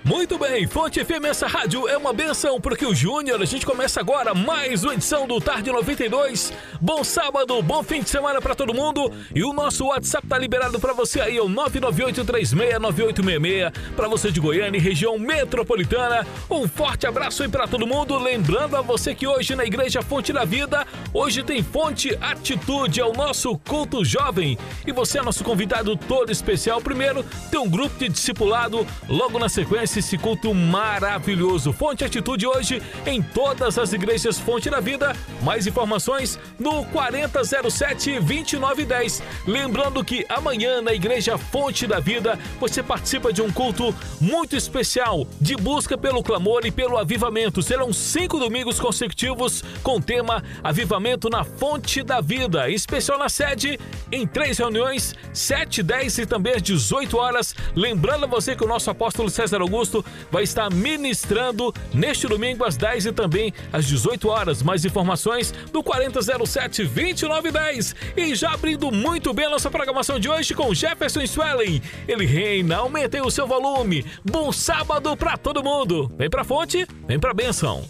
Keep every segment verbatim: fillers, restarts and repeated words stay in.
Muito bem, Fonte F M, essa rádio é uma benção porque o Júnior, a gente começa agora mais uma edição do Tarde noventa e dois. Bom sábado, bom fim de semana pra todo mundo. E o nosso WhatsApp tá liberado pra você aí, é o nove nove oito três seis nove oito seis seis. Pra você de Goiânia e região metropolitana, um forte abraço aí pra todo mundo. Lembrando a você que hoje na Igreja Fonte da Vida, hoje tem Fonte Atitude, é o nosso culto jovem. E você é nosso convidado todo especial. Primeiro, tem um grupo de discipulado, logo na sequência esse culto maravilhoso. Fonte Atitude hoje em todas as igrejas Fonte da Vida. Mais informações no quarenta zero sete, vinte e nove dez. Lembrando que amanhã na Igreja Fonte da Vida você participa de um culto muito especial de busca pelo clamor e pelo avivamento. Serão cinco domingos consecutivos com o tema Avivamento na Fonte da Vida. Especial na sede em três reuniões, sete, dez e também às dezoito horas. Lembrando a você que o nosso apóstolo César Augusto vai estar ministrando neste domingo às dez e também às dezoito horas. Mais informações no quarenta zero sete, vinte e nove dez. E já abrindo muito bem a nossa programação de hoje com Jefferson Swellen. Ele reina, aumentem o seu volume. Bom sábado pra todo mundo. Vem pra fonte, vem pra bênção.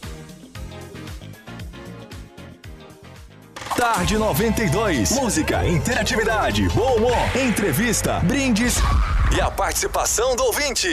Tarde noventa e dois. Música, interatividade, bom humor, entrevista, brindes e a participação do ouvinte.